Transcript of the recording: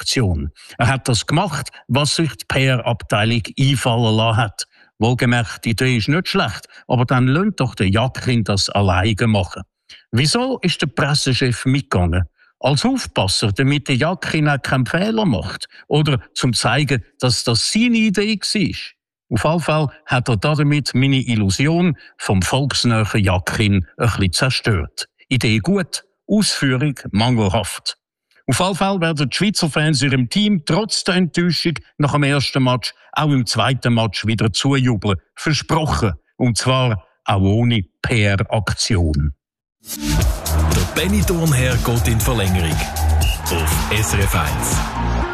PR-Aktion. Er hat das gemacht, was sich die PR-Abteilung einfallen lassen hat. Wohlgemerkt, die Idee ist nicht schlecht, aber dann lasst doch der Jacquin das alleine machen. Wieso ist der Pressechef mitgegangen? Als Aufpasser, damit der Jacquin auch keinen Fehler macht. Oder zum zeigen, dass das seine Idee war. Auf jeden Fall hat er damit meine Illusion vom volksnahen Jacquin ein bisschen zerstört. Idee gut, Ausführung mangelhaft. Auf jeden Fall werden die Schweizer Fans ihrem Team trotz der Enttäuschung nach dem ersten Match auch im zweiten Match wieder zujubeln. Versprochen. Und zwar auch ohne PR-Aktion. Der Benny Thurnherr geht in Verlängerung auf SRF 1.